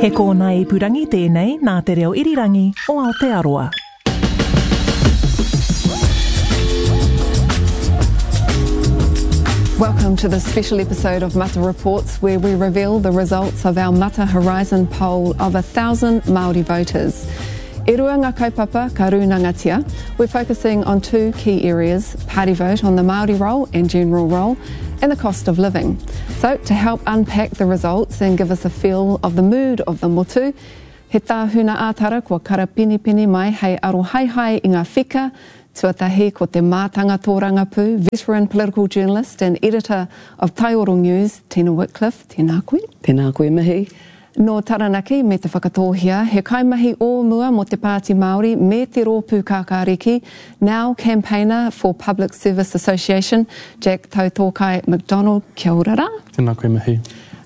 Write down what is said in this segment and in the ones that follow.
He kōna ipurangi tēnei nā te reo irirangi o Aotearoa. Welcome to this special episode of Mata Reports, where we reveal the results of our Mata Horizon poll of 1,000 Māori voters. E rua ngā kaupapa ka rūnangatia, we're focusing on two key areas: party vote on the Māori roll and general roll, and the cost of living. So to help unpack the results and give us a feel of the mood of the motu, he tāhuna ātara kua karapini mai hei arohaihai i ngā whika, tuatahi ko te mātanga tōrangapū, veteran political journalist and editor of Taioro News, Tina Whitcliffe. Tēnā koe. Tēnā koe mihi. No taranaki me te whakatōhia, he kaimahi o mua mo te Pāti Māori me te rōpū kākāriki, now campaigner for Public Service Association, Jack Tautōkai McDonald. Kia ora rā. Tēnā koe mihi.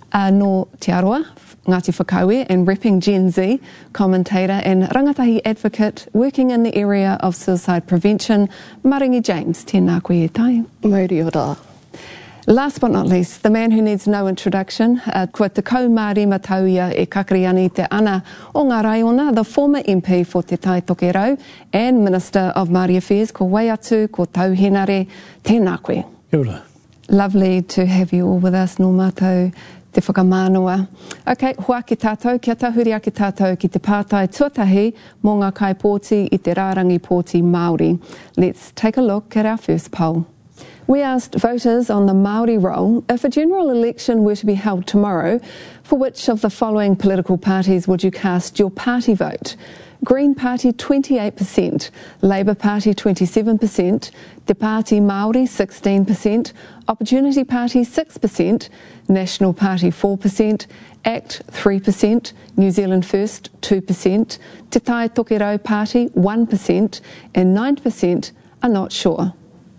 No Te Aroa, Ngāti Whakauē, and repping Gen Z, commentator and rangatahi advocate working in the area of suicide prevention, Maringi James. Tēnā koe e tai. Mauri ora. Last but not least, the man who needs no introduction, kua te kaumārima tauia e kakariani te ana o ngā raiona, the former MP for Te Tai Tokerau and Minister of Māori Affairs, ko Waiatu, ko Tauhenare. Tēnā koe. Kia ora. Lovely to have you all with us, no mātou te whakamānoa. Okay, hoa ki tātou, kia tahuria ki tātou ki te pātai tuatahi mō ngā kai pōti i te rārangi pōti Māori. Let's take a look at our first poll. We asked voters on the Māori roll, if a general election were to be held tomorrow, for which of the following political parties would you cast your party vote? Green Party 28%, Labour Party 27%, Te Pāti Māori 16%, Opportunity Party 6%, National Party 4%, ACT 3%, New Zealand First 2%, Te Tai Tokerau Party 1%, and 9% are not sure.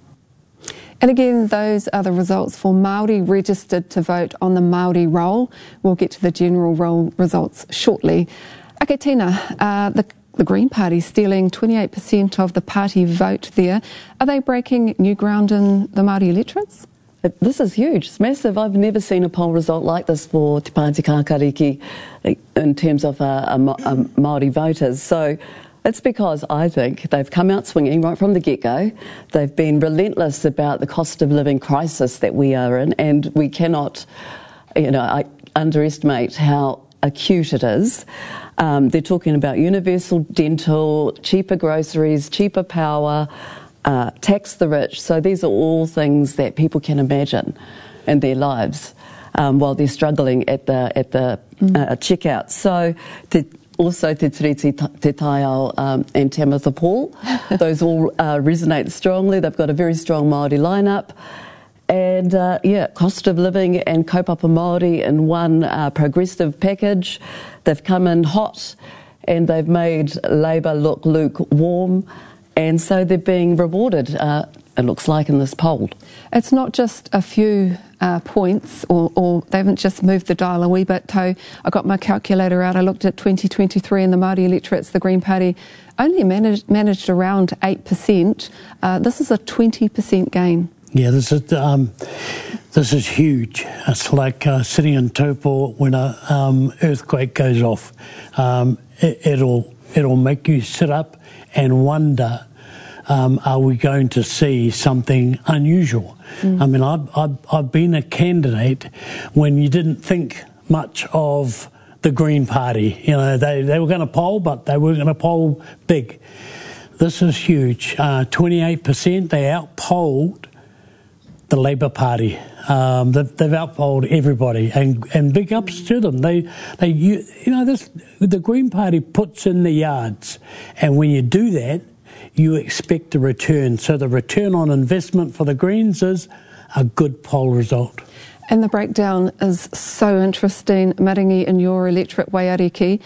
And again, those are the results for Māori registered to vote on the Māori roll. We'll get to the general roll results shortly. Okay, Tina, the Green Party stealing 28% of the party vote there. Are they breaking new ground in the Māori electorates? This is huge. It's massive. I've never seen a poll result like this for Te Pāti Kākāriki in terms of Māori voters. So it's because I think they've come out swinging right from the get-go. They've been relentless about the cost of living crisis that we are in, and we cannot, underestimate how acute it is. They're talking about universal dental, cheaper groceries, cheaper power, tax the rich. So these are all things that people can imagine in their lives while they're struggling at the checkout. So also Te Tiriti, Te Taiao and Tamitha Paul. Those all resonate strongly. They've got a very strong Māori lineup. And cost of living and kaupapa Māori in one progressive package. They've come in hot and they've made Labour look lukewarm. And so they're being rewarded, it looks like, in this poll. It's not just a few points, or they haven't just moved the dial a wee bit. I got my calculator out. I looked at 2023 in the Māori electorates. The Green Party only managed around 8%. This is a 20% gain. Yeah, this is huge. It's like sitting in Taupo when a earthquake goes off. It'll make you sit up and wonder, are we going to see something unusual? I mean, I've been a candidate when you didn't think much of the Green Party. You know, they were going to poll, but they weren't going to poll big. This is huge. 28%. They outpolled the Labour Party. They've outpolled everybody, and big ups to them. The Green Party puts in the yards, and when you do that, you expect a return. So the return on investment for the Greens is a good poll result. And the breakdown is so interesting, Maringi, in your electorate, Waiariki.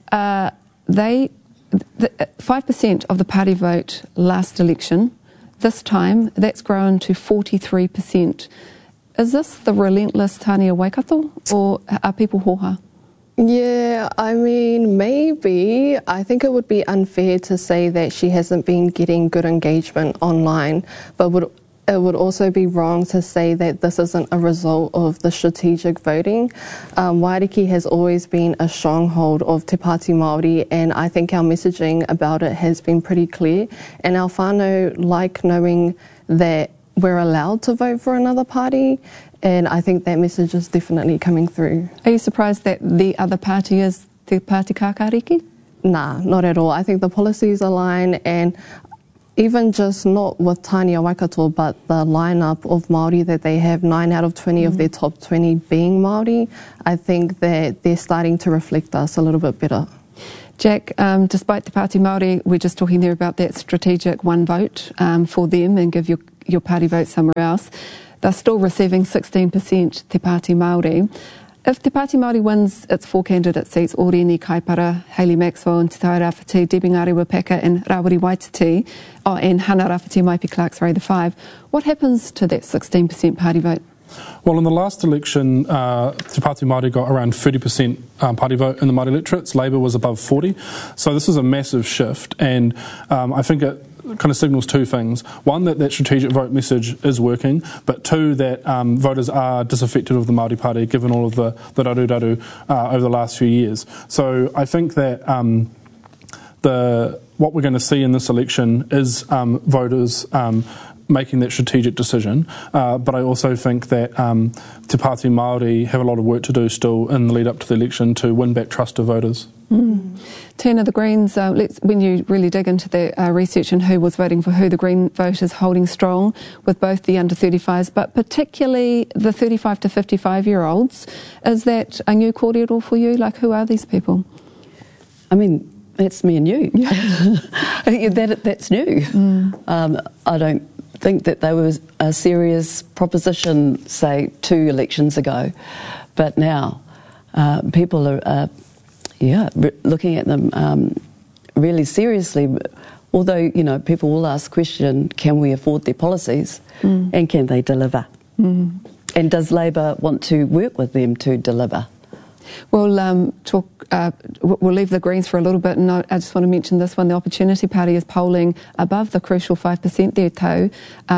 5% of the party vote last election. This time, that's grown to 43%. Is this the relentless Tania Waikato, or are people hoha? Yeah, I mean, maybe. I think it would be unfair to say that she hasn't been getting good engagement online, but it would also be wrong to say that this isn't a result of the strategic voting. Waiariki has always been a stronghold of Te Pāti Māori, and I think our messaging about it has been pretty clear. And our whānau like knowing that we're allowed to vote for another party, and I think that message is definitely coming through. Are you surprised that the other party is Te Pāti Kākāriki? Nah, not at all. I think the policies align, and even just not with Tānia Waikato, but the lineup of Māori that they have, 9 out of 20 of their top 20 being Māori, I think that they're starting to reflect us a little bit better. Jack, despite Te Pāti Māori, we're just talking there about that strategic one vote for them and give your party vote somewhere else. They're still receiving 16% Te Pāti Māori. If Te Pāti Māori wins its 4 candidate seats, Orini Kaipara, Hayley Maxwell and Te Tai Rāwhiti, Debbie Ngāre-Wapaka and Rawiri Waititi, and Hana Rāwhiti, Maipi Clark's Ray the 5, what happens to that 16% party vote? Well, in the last election, Te Pāti Māori got around 30% party vote in the Māori electorates. Labour was above 40. So this is a massive shift, and I think it kind of signals 2 things. One, that strategic vote message is working, but 2, that voters are disaffected of the Māori Party given all of the raru over the last few years. So I think that what we're going to see in this election is voters making that strategic decision, but I also think that Te Pāti Māori have a lot of work to do still in the lead up to the election to win back trust of voters. Tina, the Greens, when you really dig into the research and who was voting for who, the Green vote is holding strong with both the under 35s, but particularly the 35 to 55-year-olds. Is that a new kōrero for you? Like, who are these people? I mean, that's me and you. That's new. I don't think that they were a serious proposition, say, 2 elections ago, but now people are looking at them really seriously. Although, you know, people will ask the question, can we afford their policies and can they deliver? And does Labour want to work with them to deliver? We'll we'll leave the Greens for a little bit, and I just want to mention this one. The Opportunity Party is polling above the crucial 5% there, too,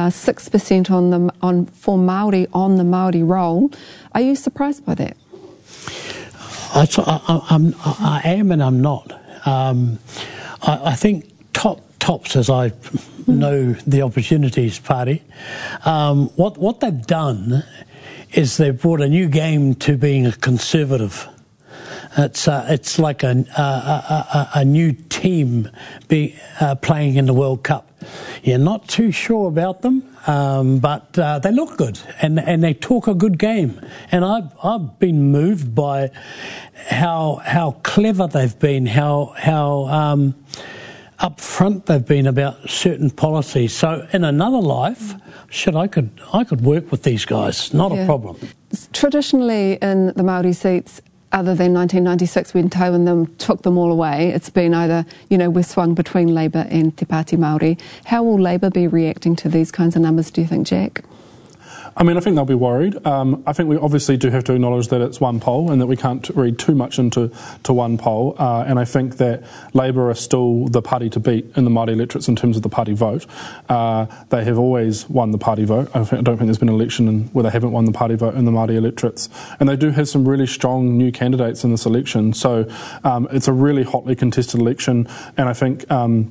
6% for Māori on the Māori roll. Are you surprised by that? I am and I'm not. I think tops, as I know the Opportunities Party, what they've done is they've brought a new game to being a conservative. It's like a new team playing in the World Cup. You're not too sure about them, but they look good and they talk a good game. And I've been moved by how clever they've been, how upfront they've been about certain policies. So in another life, I could work with these guys, not a problem. Traditionally in the Māori seats, other than 1996 when Tau and them took them all away, it's been either, we're swung between Labour and Te Pāti Māori. How will Labour be reacting to these kinds of numbers, do you think, Jack? I mean, I think they'll be worried. I think we obviously do have to acknowledge that it's one poll and that we can't read too much into one poll. And I think that Labour are still the party to beat in the Māori electorates in terms of the party vote. They have always won the party vote. I don't think there's been an election where they haven't won the party vote in the Māori electorates. And they do have some really strong new candidates in this election. So it's a really hotly contested election. And I think,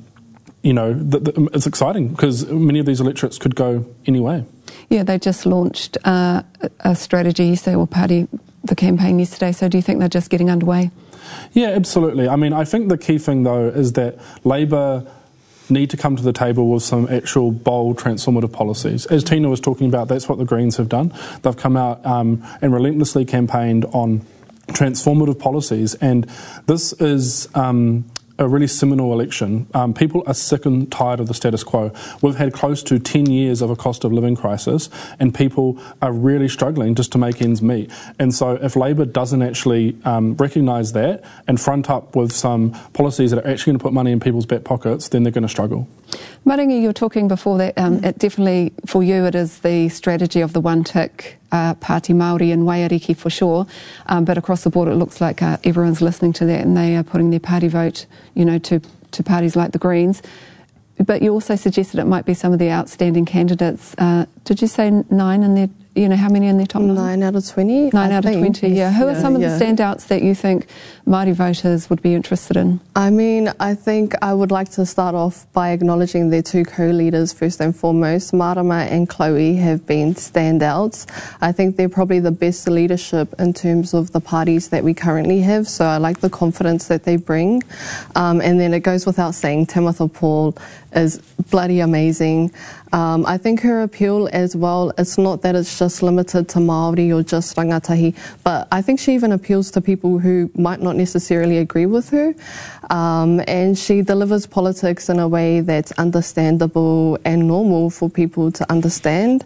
it's exciting because many of these electorates could go any way. Yeah, they just launched a strategy, the campaign yesterday, so do you think they're just getting underway? Yeah, absolutely. I mean, I think the key thing, though, is that Labour need to come to the table with some actual bold, transformative policies. As Tina was talking about, that's what the Greens have done. They've come out and relentlessly campaigned on transformative policies, and this is a really seminal election. People are sick and tired of the status quo. We've had close to 10 years of a cost of living crisis, and people are really struggling just to make ends meet. And so if Labour doesn't actually recognise that and front up with some policies that are actually going to put money in people's back pockets, then they're going to struggle. Maringi, you were talking before that it definitely, for you, it is the strategy of the one-tick Pāti Māori and Waiariki for sure, but across the board it looks like everyone's listening to that and they are putting their party vote, to parties like the Greens. But you also suggested it might be some of the outstanding candidates. Did you say 9 in their, how many in their top 9? 9 out of 20. 9 out of 20, yeah. Who are some of the standouts that you think Māori voters would be interested in? I mean, I think I would like to start off by acknowledging their 2 co-leaders first and foremost. Marama and Chloe have been standouts. I think they're probably the best leadership in terms of the parties that we currently have, so I like the confidence that they bring. And then it goes without saying, Tamitha Paul is bloody amazing. I think her appeal as well, it's not that it's just limited to Māori or just rangatahi, but I think she even appeals to people who might not necessarily agree with her. And she delivers politics in a way that's understandable and normal for people to understand.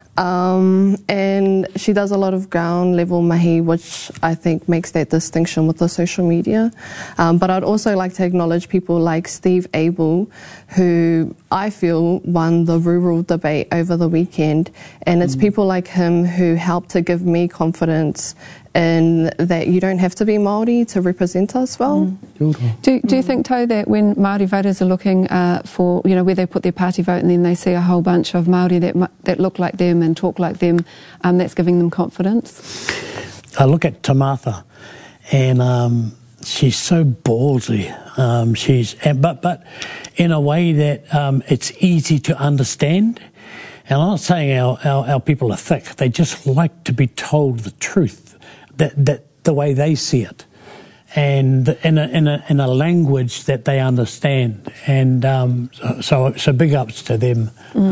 And she does a lot of ground level mahi, which I think makes that distinction with the social media. But I'd also like to acknowledge people like Steve Abel, who I feel won the rural debate over the weekend. And it's people like him who help to give me confidence in that you don't have to be Māori to represent us well. Do you think, Tau, that when Māori voters are looking for, where they put their party vote and then they see a whole bunch of Māori that look like them and talk like them, that's giving them confidence? I look at Tamitha and she's so ballsy. But in a way that it's easy to understand. And I'm not saying our people are thick. They just like to be told the truth. That the way they see it, and in a language that they understand, and so big ups to them.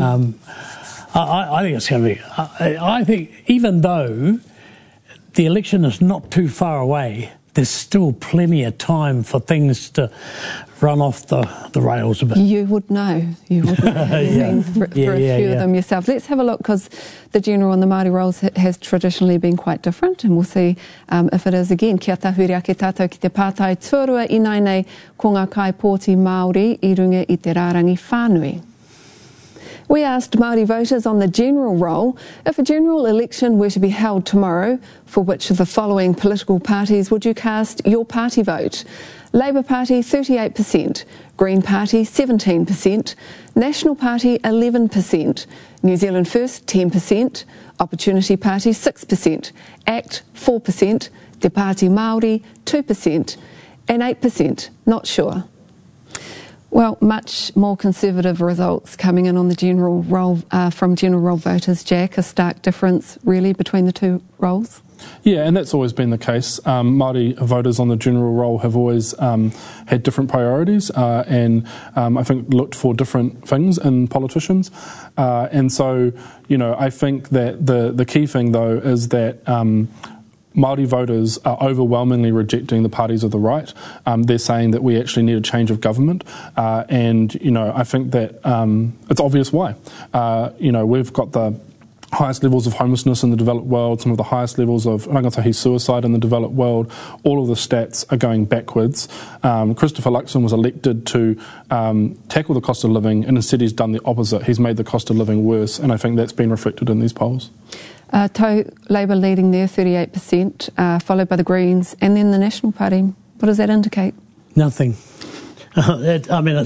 I think it's going to be. I think even though the election is not too far away, there's still plenty of time for things to run off the rails a bit. You would know. You've been for a few of them yourself. Let's have a look, because the general on the Māori rolls has traditionally been quite different, and we'll see if it is again. Kia tahuri ake tātou ki te pātai tuarua I nei ko ngā kaipōti Māori I runga I te rārangi whānui. We asked Māori voters on the general roll if a general election were to be held tomorrow, for which of the following political parties would you cast your party vote? Labour Party 38%, Green Party 17%, National Party 11%, New Zealand First 10%, Opportunity Party 6%, ACT 4%, Te Pāti Māori 2%, and 8% not sure. Well, much more conservative results coming in on the general roll from general roll voters, Jack. A stark difference, really, between the two rolls? Yeah, and that's always been the case. Māori voters on the general roll have always had different priorities and I think looked for different things in politicians. And so, I think that the key thing, though, is that Māori voters are overwhelmingly rejecting the parties of the right. They're saying that we actually need a change of government, and I think that it's obvious why. We've got the highest levels of homelessness in the developed world, some of the highest levels of rangatahi suicide in the developed world. All of the stats are going backwards. Christopher Luxon was elected to tackle the cost of living, and instead he's done the opposite. He's made the cost of living worse, and I think that's been reflected in these polls. Labour leading there, 38%, followed by the Greens, and then the National Party. What does that indicate? Nothing. I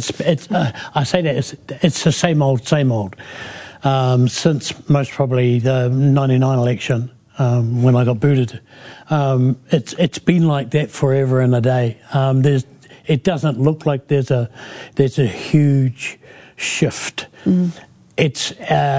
say that it's the same old. Since most probably the 99 election, when I got booted, it's been like that forever and a day. It doesn't look like there's a huge shift. It's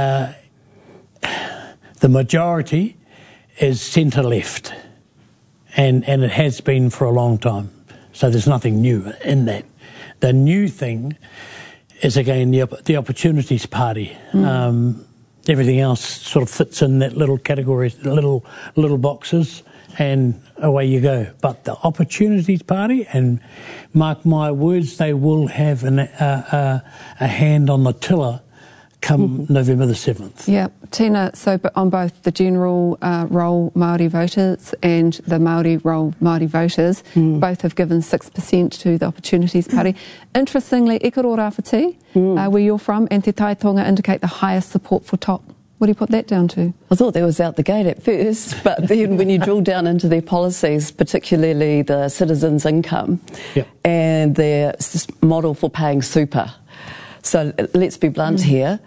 the majority is centre left, and it has been for a long time. So there's nothing new in that. The new thing is again the Opportunities Party. Everything else sort of fits in that little category, little boxes, and away you go. But the Opportunities Party, and mark my words, they will have a hand on the tiller come November the 7th. Yeah, Tina, so on both the general roll Māori voters and the Māori roll Māori voters, both have given 6% to the Opportunities Party. Interestingly, Ikaro Rāwhiti, where you're from, and Te Taitonga indicate the highest support for TOP. What do you put that down to? I thought that was out the gate at first, but then when you drill down into their policies, particularly the citizens' income and their model for paying super, So let's be blunt here.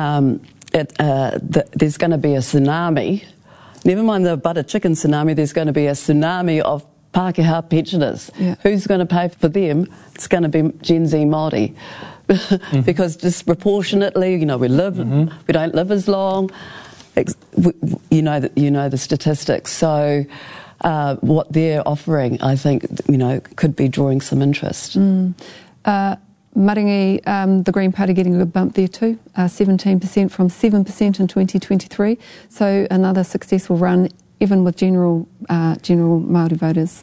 There's going to be a tsunami. Never mind the butter chicken tsunami, there's going to be a tsunami of Pākehā pensioners. Yeah. Who's going to pay for them? It's going to be Gen Z Māori. Because disproportionately, we we don't live as long. You know the statistics. So what they're offering, I think, could be drawing some interest. Maringi, the Green Party getting a good bump there too, 17% from 7% in 2023. So another successful run, even with general Māori voters.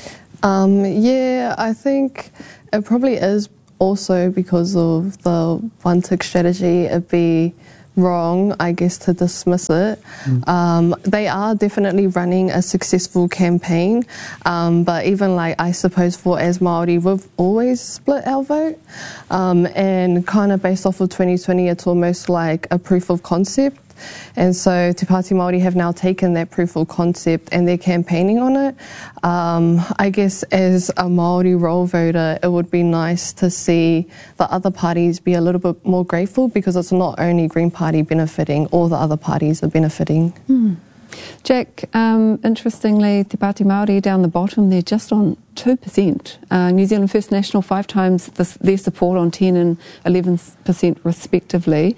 Yeah, I think it probably is also because of the one tick strategy. It'd be wrong, I guess, to dismiss it. They are definitely running a successful campaign, but even I suppose for as Māori, we've always split our vote, and kind of based off of 2020, it's almost like a proof of concept. And so Te Pāti Māori have now taken that proof of concept and they're campaigning on it. I guess as a Māori roll voter, it would be nice to see the other parties be a little bit more grateful, because it's not only Green Party benefiting, all the other parties are benefiting. Jack, interestingly, Te Pāti Māori down the bottom, they're just on 2%. New Zealand First National 5 times their support on 10 and 11% respectively.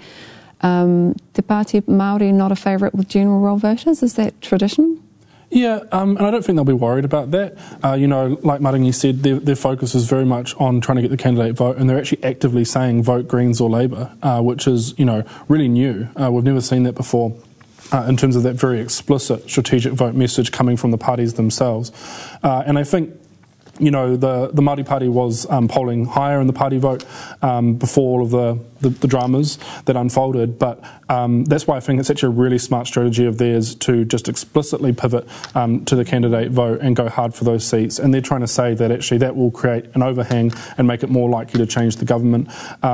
Te Pāti Māori not a favourite with general roll voters? Is that traditional? Yeah, and I don't think they'll be worried about that. Like Maringi said, their focus is very much on trying to get the candidate vote, and they're actually actively saying vote Greens or Labour, which is, really new. We've never seen that before. In terms of that very explicit strategic vote message coming from the parties themselves. And I think, the Māori Party was polling higher in the party vote before all of the dramas that unfolded, but that's why I think it's actually a really smart strategy of theirs to just explicitly pivot to the candidate vote and go hard for those seats. And they're trying to say that actually that will create an overhang and make it more likely to change the government.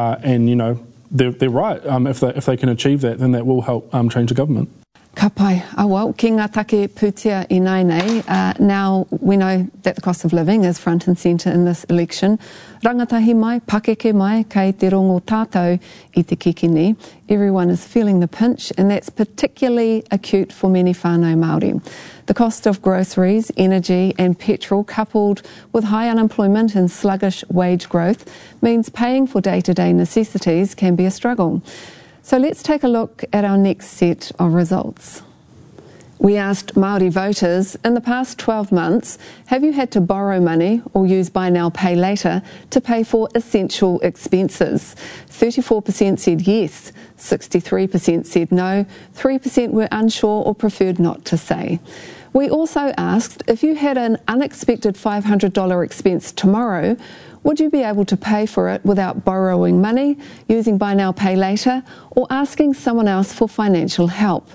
They're right. If they can achieve that, then that will help change the government. Ka pai. Well, ki ngā take pūtea I nei. Now we know that the cost of living is front and centre in this election. Rangatahi mai, pakeke mai, kei te rongo tātou I te kikini. Everyone is feeling the pinch, and that's particularly acute for many whānau Māori. The cost of groceries, energy and petrol, coupled with high unemployment and sluggish wage growth, means paying for day-to-day necessities can be a struggle. So let's take a look at our next set of results. We asked Māori voters, in the past 12 months, have you had to borrow money or use buy now, pay later to pay for essential expenses? 34% said yes, 63% said no, 3% were unsure or preferred not to say. We also asked, if you had an unexpected $500 expense tomorrow, would you be able to pay for it without borrowing money, using buy now, pay later, or asking someone else for financial help?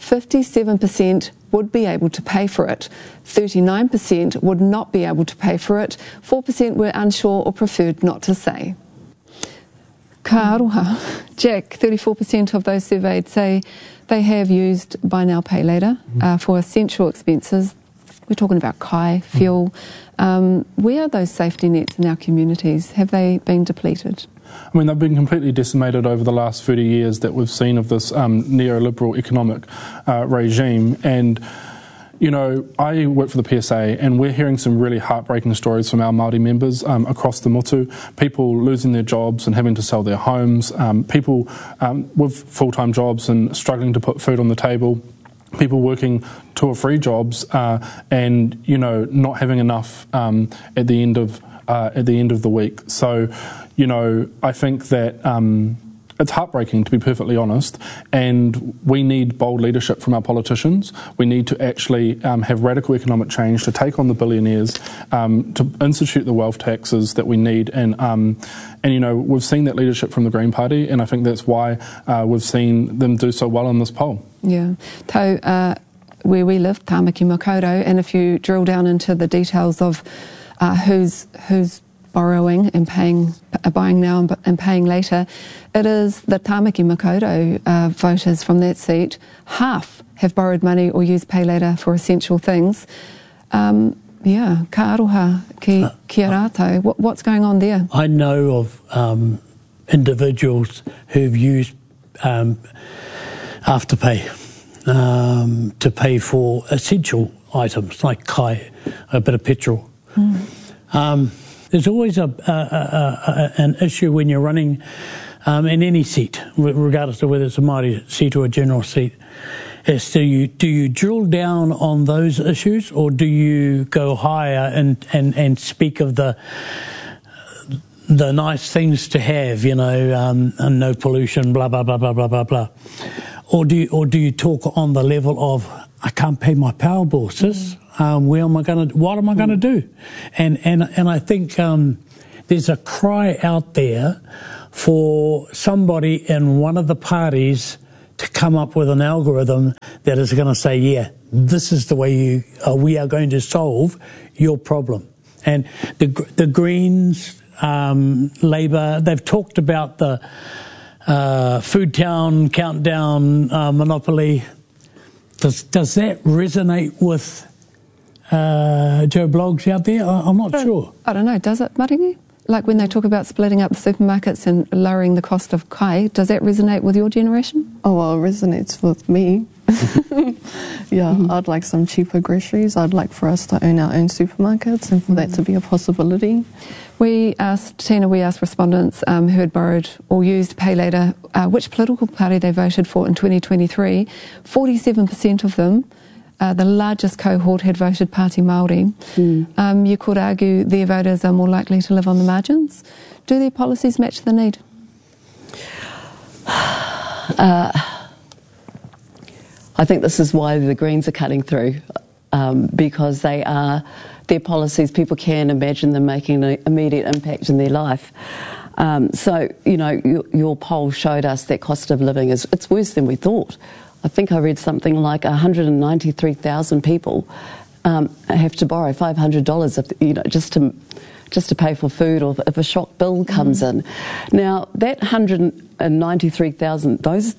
57% would be able to pay for it. 39% would not be able to pay for it. 4% were unsure or preferred not to say. Ka aroha. Jack, 34% of those surveyed say they have used buy now, pay later for essential expenses. We're talking about kai, fuel. Where are those safety nets in our communities? Have they been depleted? I mean, they've been completely decimated over the last 30 years that we've seen of this neoliberal economic regime. And, I work for the PSA, and we're hearing some really heartbreaking stories from our Māori members across the motu. People losing their jobs and having to sell their homes. People with full-time jobs and struggling to put food on the table. People working 2 or 3 jobs and not having enough at the end of the week. So I think that it's heartbreaking, to be perfectly honest, and we need bold leadership from our politicians. We need to actually have radical economic change to take on the billionaires, to institute the wealth taxes that we need, and we've seen that leadership from the Green Party, and I think that's why we've seen them do so well in this poll. Yeah. Tau, where we live, Tāmaki Makaurau, and if you drill down into the details of who's borrowing and buying now and paying later, it is the Tāmaki Makaurau voters from that seat. Half have borrowed money or used pay later for essential things. Ka aroha ki a rātou. What's going on there? I know of individuals who've used Afterpay to pay for essential items like kai, a bit of petrol. There's always an issue when you're running in any seat, regardless of whether it's a Māori seat or a general seat. Is do you drill down on those issues, or do you go higher and speak of the nice things to have, and no pollution, blah blah blah blah blah blah blah, or do you talk on the level of, I can't pay my power bill, sis. What am I gonna do? And I think there's a cry out there for somebody in one of the parties to come up with an algorithm that is going to say, yeah, this is the way we are going to solve your problem. And the Greens, Labour, they've talked about the Food Town countdown monopoly. Does that resonate with Joe Bloggs out there? I'm not sure. I don't know. Does it, Maringi? Like when they talk about splitting up the supermarkets and lowering the cost of kai, does that resonate with your generation? Oh, well, it resonates with me. I'd like some cheaper groceries. I'd like for us to own our own supermarkets and for that to be a possibility. We asked respondents who had borrowed or used Pay Later which political party they voted for in 2023. 47% of them, the largest cohort, had voted Pāti Māori. You could argue their voters are more likely to live on the margins. Do their policies match the need? I think this is why the Greens are cutting through, because their policies, people can imagine them making an immediate impact in their life. Your poll showed us that cost of living it's worse than we thought. I think I read something like 193,000 people have to borrow $500 just to pay for food, or if a shock bill comes in. Now, that 193,000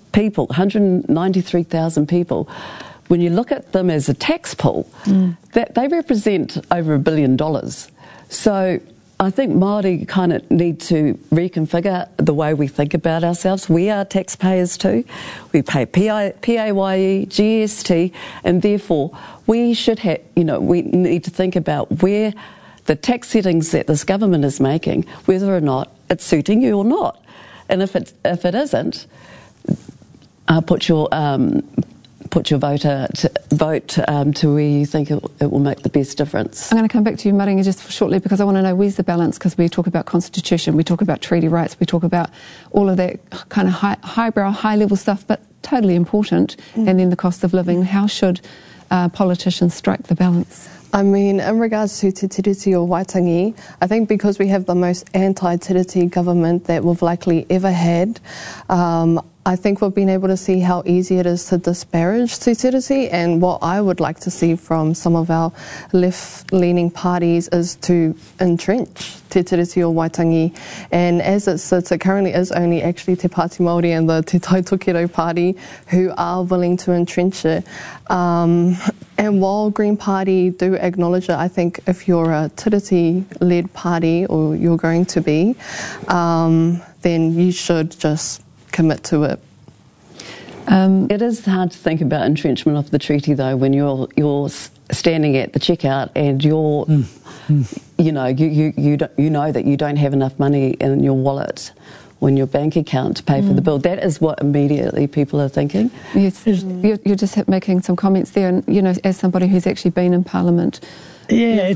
people, when you look at them as a tax pool, that they represent over $1 billion. So I think Māori kind of need to reconfigure the way we think about ourselves. We are taxpayers too. We pay PAYE, GST, and therefore we should have, we need to think about where the tax settings that this government is making, whether or not it's suiting you or not. And if it isn't, put your vote to where you think it will make the best difference. I'm going to come back to you, Maringi, just shortly, because I want to know where's the balance, because we talk about constitution, we talk about treaty rights, we talk about all of that kind of highbrow, high-level stuff, but totally important, and then the cost of living. How should politicians strike the balance? I mean, in regards to Te Tiriti o Waitangi, I think because we have the most anti-Tiriti government that we've likely ever had, I think we've been able to see how easy it is to disparage Te Tiriti, and what I would like to see from some of our left-leaning parties is to entrench Te Tiriti o Waitangi. And as it sits, it currently is only actually Te Pāti Māori and the Te Tautokero Party who are willing to entrench it. And while Green Party do acknowledge it, I think if you're a Tiriti-led party, or you're going to be, then you should just commit to it. It is hard to think about entrenchment of the treaty, though, when you're standing at the checkout and you're, you know that you don't have enough money in your wallet or in your bank account to pay for the bill. That is what immediately people are thinking. Yes, you're just making some comments there, and as somebody who's actually been in Parliament. Yeah,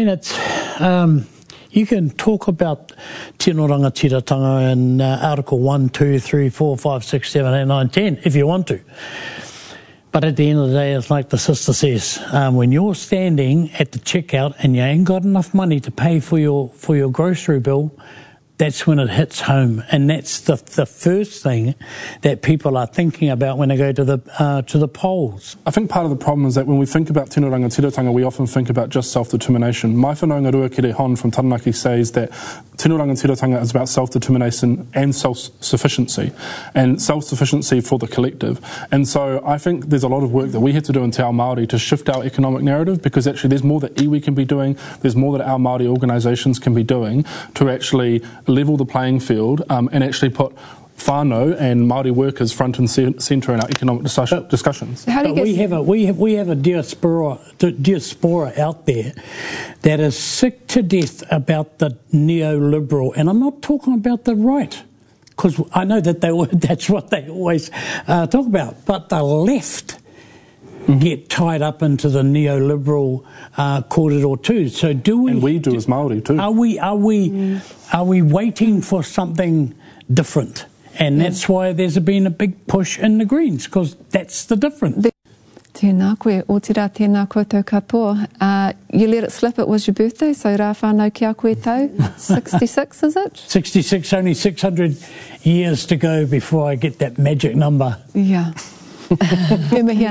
you can talk about tino rangatiratanga in Article 1, 2, 3, 4, 5, 6, 7, 8, 9, 10 if you want to. But at the end of the day, it's like the sister says, when you're standing at the checkout and you ain't got enough money to pay for your grocery bill, that's when it hits home, and that's the first thing that people are thinking about when they go to the polls. I think part of the problem is that when we think about tino rangatiratanga, we often think about just self-determination. Mai whanaunga Ruakere Hon from Taranaki says that tino rangatiratanga is about self-determination and self-sufficiency, and self-sufficiency for the collective. And so I think there's a lot of work that we have to do in Te Ao Māori to shift our economic narrative, because actually there's more that iwi can be doing, there's more that our Māori organisations can be doing to actually level the playing field and actually put whānau and Māori workers front and centre in our economic discussions. But we have a diaspora out there that is sick to death about the neoliberal, and I'm not talking about the right, because I know that that's what they always talk about, but the left get tied up into the neoliberal corridor too. So do we? And we do as Māori too. Are we waiting for something different? And that's why there's been a big push in the Greens, because that's the difference. Tēnā koe, o tira tēnā koutou katoa. You let it slip, it was your birthday, so rā whānau ki a koe tau. 66, is it? 66, only 600 years to go before I get that magic number. Yeah.